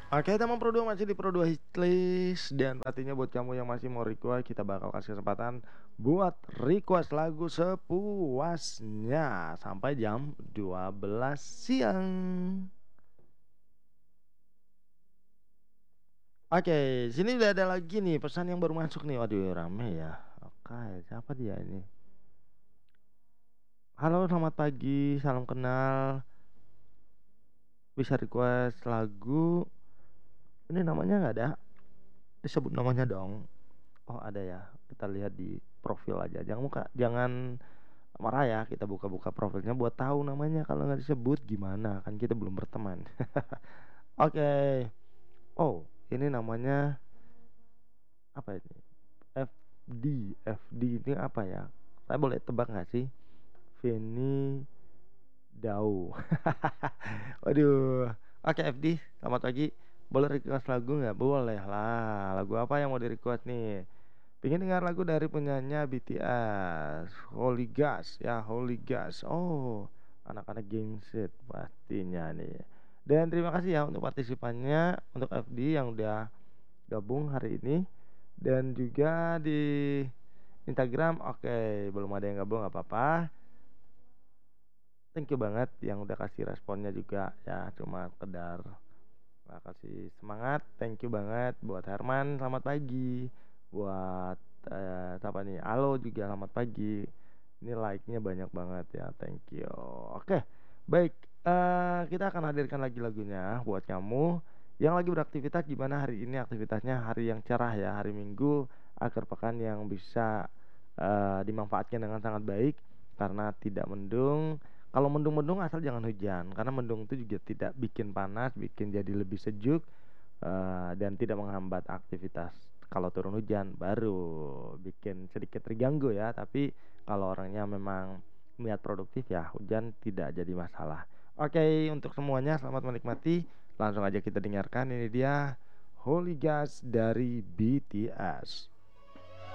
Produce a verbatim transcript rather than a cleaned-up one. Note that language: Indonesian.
Oke, teman Pro dua masih di Pro dua Hitlist. Dan pastinya buat kamu yang masih mau request, kita bakal kasih kesempatan buat request lagu sepuasnya sampai jam dua belas siang. Oke, sini udah ada lagi nih pesan yang baru masuk nih. Waduh, rame ya. Oke, siapa dia ini? Halo, selamat pagi, salam kenal. Bisa request lagu. Ini namanya nggak ada. Disebut namanya dong. Oh, ada ya. Kita lihat di profil aja. Jangan muka, jangan marah ya, kita buka-buka profilnya buat tahu namanya. Kalau nggak disebut gimana, kan kita belum berteman. Oke. Oh, ini namanya apa ini? F D. F D ini apa ya? Saya boleh tebak nggak sih? Feni Dau. Waduh. Oke, F D, selamat pagi. Boleh request lagu nggak? Boleh lah. Lagu apa yang mau di request nih? Pengen dengar lagu dari penyanyi B T S, Holy Gas ya, Holy Gas. Oh, anak-anak gengsit pastinya nih. Dan terima kasih ya untuk partisipannya, untuk F D yang udah gabung hari ini. Dan juga di Instagram, oke, belum ada yang gabung, nggak apa-apa. Thank you banget yang udah kasih responnya juga ya, cuma sekedar nah, kasih semangat. Thank you banget buat Herman, selamat pagi. Buat eh, siapa nih? Halo juga selamat pagi. Ini like-nya banyak banget ya. Thank you. Oke, baik. eh kita akan hadirkan lagi lagunya buat kamu yang lagi beraktivitas. Gimana hari ini aktivitasnya? Hari yang cerah ya, hari Minggu, akhir pekan yang bisa eh, dimanfaatkan dengan sangat baik karena tidak mendung. Kalau mendung-mendung asal jangan hujan, karena mendung itu juga tidak bikin panas, bikin jadi lebih sejuk eh, dan tidak menghambat aktivitas. Kalau turun hujan baru bikin sedikit terganggu ya, tapi kalau orangnya memang niat produktif ya hujan tidak jadi masalah. Oke, untuk semuanya selamat menikmati. Langsung aja kita dengarkan, ini dia Holy Gas dari B T S.